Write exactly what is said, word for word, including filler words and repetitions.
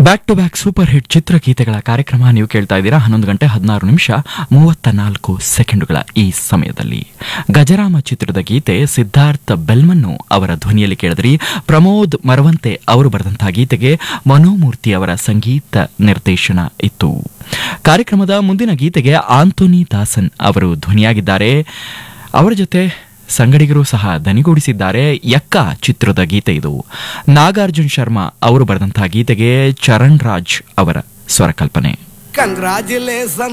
Back to back super hit ಚಿತ್ರಗೀತೆಗಳ ಕಾರ್ಯಕ್ರಮ ನೀವು ಕೇಳ್ತಾ ಇದ್ದೀರಾ. ಹನ್ನೊಂದು ಗಂಟೆ ಹದಿನಾರು ನಿಮಿಷ ಮೂವತ್ತ ನಾಲ್ಕು ಸೆಕೆಂಡುಗಳ ಈ ಸಮಯದಲ್ಲಿ ಗಜರಾಮ ಚಿತ್ರದ ಗೀತೆ ಸಿದ್ಧಾರ್ಥ್ ಬೆಲ್ಮನ್ನು ಅವರ ಧ್ವನಿಯಲ್ಲಿ ಕೇಳಿದ್ರಿ. ಪ್ರಮೋದ್ ಮರವಂತೆ ಅವರು ಬರೆದಂತಹ ಗೀತೆಗೆ ಮನೋಮೂರ್ತಿ ಅವರ ಸಂಗೀತ ನಿರ್ದೇಶನ ಇತ್ತು. ಕಾರ್ಯಕ್ರಮದ ಮುಂದಿನ ಗೀತೆಗೆ ಆಂಥೋನಿ ದಾಸನ್ ಅವರು ಧ್ವನಿಯಾಗಿದ್ದಾರೆ. ಅವರ ಜೊತೆ ಸಂಗಡಿಗರು ಸಹ ದನಿಗೂಡಿಸಿದ್ದಾರೆ. ಯಕ್ಕ ಚಿತ್ರದ ಗೀತೆ ಇದು. ನಾಗಾರ್ಜುನ್ ಶರ್ಮಾ ಅವರು ಬರೆದಂತಹ ಗೀತೆಗೆ ಚರಣ್ ರಾಜ್ ಅವರ ಸ್ವರಕಲ್ಪನೆ. ಕಂಗ್ರಾಚುಲೇಷನ್